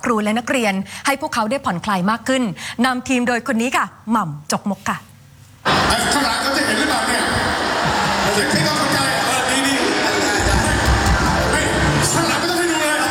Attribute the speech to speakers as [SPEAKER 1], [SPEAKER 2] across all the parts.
[SPEAKER 1] รูและนักเรียนให้พวกเขาได้ผ่อนคลายมากขึ้นนำทีมโดยคนนี้ค่ะหม่ำจกมกค่ะ
[SPEAKER 2] ข้างหลังเขาจะเห็นหรือเปล่าเนี่ยที่เขาเข้าใจดีข้างหลังไม่ต้องให้ดูเลย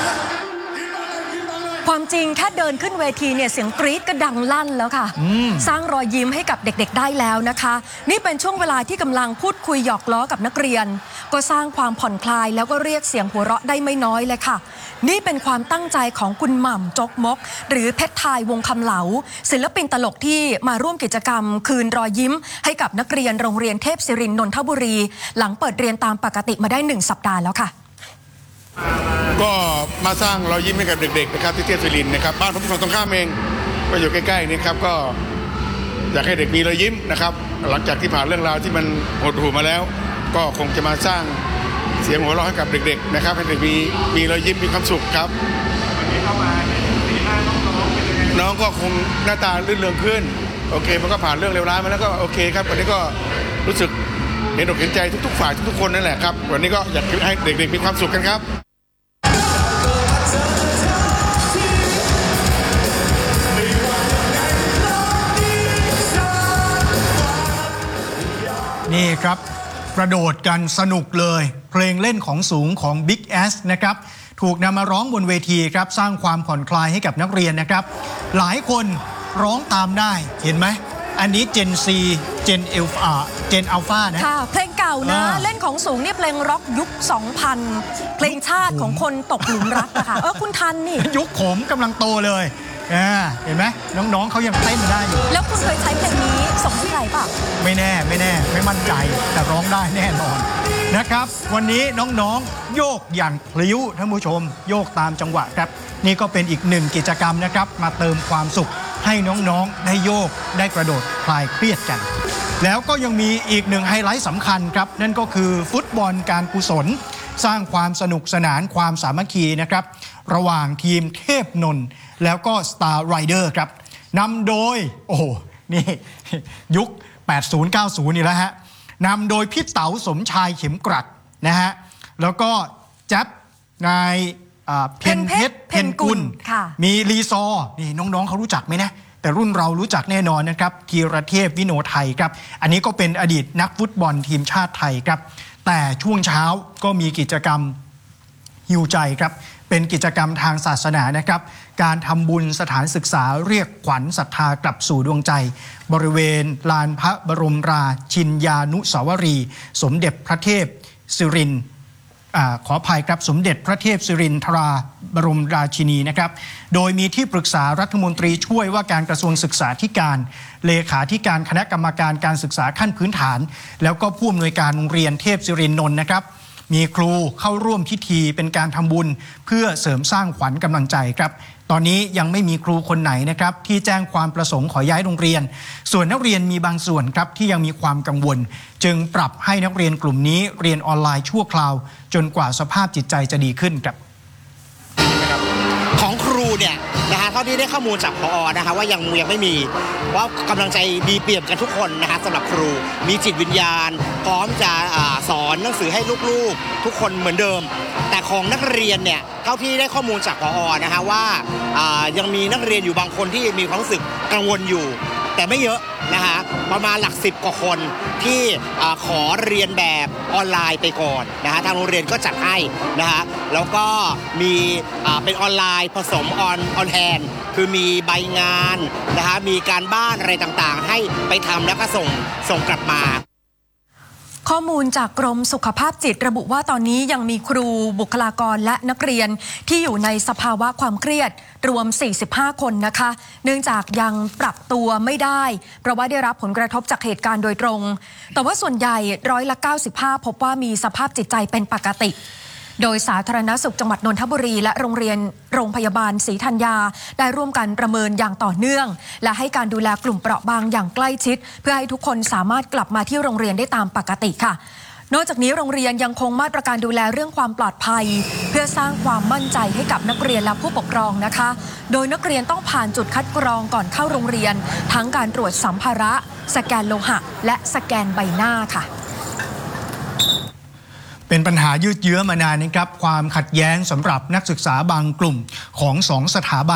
[SPEAKER 1] ความจริงแค่เดินขึ้นเวทีเนี่ยเสียงกรี๊ดก็ดังลั่นแล้วค่ะสร้างรอยยิ้มให้กับเด็กๆได้แล้วนะคะนี่เป็นช่วงเวลาที่กำลังพูดคุยหยอกล้อกับนักเรียนก็สร้างความผ่อนคลายแล้วก็เรียกเสียงหัวเราะได้ไม่น้อยเลยค่ะนี่เป็นความตั้งใจของคุณหม่ำจกมกหรือเพชรทายวงคำเหลาศิลปินตลกที่มาร่วมกิจกรรมคืนรอยยิ้มให้กับนักเรียนโรงเรียนเทพศิรินทร์นนทบุรีหลังเปิดเรียนตามปกติมาได้1 สัปดาห์แล้วค่ะ
[SPEAKER 2] ก็มาสร้างรอยยิ้มให้กับเด็กๆนะครับที่เทพศิรินทร์นะครับบ้านผมอยู่ตรงข้ามเองก็อยู่ใกล้ๆนี่ครับก็อยากให้เด็กมีรอยยิ้มนะครับหลังจากที่ผ่านเรื่องราวที่มันหดหู่มาแล้วก็คงจะมาสร้างเสียงหัวเราะให้กับเด็กๆนะครับให้เด็กมีรอยยิ้มมีความสุขครับวันนี้เข้ามาสีหน้าน้องก็คงหน้าตาลื่นเริงขึ้นโอเคมันก็ผ่านเรื่องเลวร้ายมาแล้วก็โอเคครับวันนี้ก็รู้สึกเห็นอกเห็นใจทุกๆฝ่ายทุกๆคนนั่นแหละครับวันนี้ก็อยากให้เด็กๆมีความสุขกันครับ
[SPEAKER 3] นี่ครับกระโดดกันสนุกเลยเพลงเล่นของสูงของ Big Ass นะครับถูกนำมาร้องบนเวทีครับสร้างความผ่อนคลายให้กับนักเรียนนะครับหลายคนร้องตามได้เห็นไหมอันนี้ Gen C Gen Alpha นะ
[SPEAKER 1] ค่ะเพลงเก่านะเล่นของสูงนี่เพลงร็อกยุค 2000 เพลงชาติของคนตกหลุมรักอะค่ะคุณทันนี่
[SPEAKER 3] ยุคผมกำลังโตเลยเห็นไหมน้องๆเขายังเต้นได้อยู่
[SPEAKER 1] แล้วคุณเคยใช้เพลงนี้ส่งที่ใครป่ะ
[SPEAKER 3] ไม่แน่ไม่มั่นใจแต่ร้องได้แน่นอนนะครับวันนี้น้องๆโยกอย่างพลิ้วท่านผู้ชมโยกตามจังหวะครับนี่ก็เป็นอีกหนึ่งกิจกรรมนะครับมาเติมความสุขให้น้องๆได้โยกได้กระโดดคลายเครียดกันแล้วก็ยังมีอีกหนึ่งไฮไลท์สำคัญครับนั่นก็คือฟุตบอลการกุศลสร้างความสนุกสนานความสามัคคีนะครับระหว่างทีมเทพนนท์แล้วก็ Star Rider ครับนำโดยนี่ยุค 80-90 นี่แล้วฮะนำโดยพี่เต๋าสมชายเข็มกรัดนะฮะแล้วก็แจ๊บนายเพนเพชรเพนกุลมีลีซอนี่น้องๆเขารู้จักไหมนะแต่รุ่นเรารู้จักแน่นอนนะครับกีรเทพวิโนไทยครับอันนี้ก็เป็นอดีตนักฟุตบอลทีมชาติไทยครับแต่ช่วงเช้าก็มีกิจกรรมฮีลใจครับเป็นกิจกรรมทางศาสนานะครับการทำบุญสถานศึกษาเรียกขวัญศรัทธากลับสู่ดวงใจบริเวณลานพระบรมราชินยานุสาวรีย์สมเด็จพระเทพสิรินขออภัยครับสมเด็จพระเทพสิรินทราบรมราชินีนะครับโดยมีที่ปรึกษารัฐมนตรีช่วยว่าการกระทรวงศึกษาธิการเลขาธิการคณะกรรมการการศึกษาขั้นพื้นฐานแล้วก็ผู้อำนวยการโรงเรียนเทพศิรินนนท์นะครับมีครูเข้าร่วมพิธีเป็นการทำบุญเพื่อเสริมสร้างขวัญกำลังใจครับตอนนี้ยังไม่มีครูคนไหนนะครับที่แจ้งความประสงค์ขอย้ายโรงเรียนส่วนนักเรียนมีบางส่วนครับที่ยังมีความกังวลจึงปรับให้นักเรียนกลุ่มนี้เรียนออนไลน์ชั่วคราวจนกว่าสภาพจิตใจจะดีขึ้นครับ
[SPEAKER 4] ของครูเนี่ยนะฮะเท่าที่ได้ข้อมูลจากผอ.นะคะว่ายังไม่มีว่ากำลังใจดีเปี่ยมกันทุกคนนะคะสำหรับครูมีจิตวิญญาณพร้อมจะสอนหนังสือให้ลูกๆทุกคนเหมือนเดิมแต่ของนักเรียนเนี่ยเท่าที่ได้ข้อมูลจากผอ.นะคะว่ายังมีนักเรียนอยู่บางคนที่มีความรู้สึกกังวลอยู่แต่ไม่เยอะนะคะประมาณหลัก10 กว่าคนที่ขอเรียนแบบออนไลน์ไปก่อนนะคะทางโรงเรียนก็จัดให้นะคะแล้วก็มีเป็นออนไลน์ผสมออนแฮนด์คือมีใบงานนะคะมีการบ้านอะไรต่างๆให้ไปทำแล้วก็ส่งกลับมา
[SPEAKER 1] ข้อมูลจากกรมสุขภาพจิตระบุว่าตอนนี้ยังมีครูบุคลากรและนักเรียนที่อยู่ในสภาวะความเครียดรวม45 คนนะคะเนื่องจากยังปรับตัวไม่ได้เพราะว่าได้รับผลกระทบจากเหตุการณ์โดยตรงแต่ว่าส่วนใหญ่95%พบว่ามีสภาพจิตใจเป็นปกติโดยสาธารณสุขจังหวัดนนทบุรีและโรงพยาบาลศรีธัญญาได้ร่วมกันประเมินอย่างต่อเนื่องและให้การดูแลกลุ่มเปราะบางอย่างใกล้ชิดเพื่อให้ทุกคนสามารถกลับมาที่โรงเรียนได้ตามปกติค่ะนอกจากนี้โรงเรียนยังคงมาตรการดูแลเรื่องความปลอดภัยเพื่อสร้างความมั่นใจให้กับนักเรียนและผู้ปกครองนะคะโดยนักเรียนต้องผ่านจุดคัดกรองก่อนเข้าโรงเรียนทั้งการตรวจสัมภาระสแกนโลหะและสแกนใบหน้าค่ะ
[SPEAKER 3] เป็นปัญหายืดเยื้อมานานนะครับความขัดแย้งสำหรับนักศึกษาบางกลุ่มของ2 สถาบัน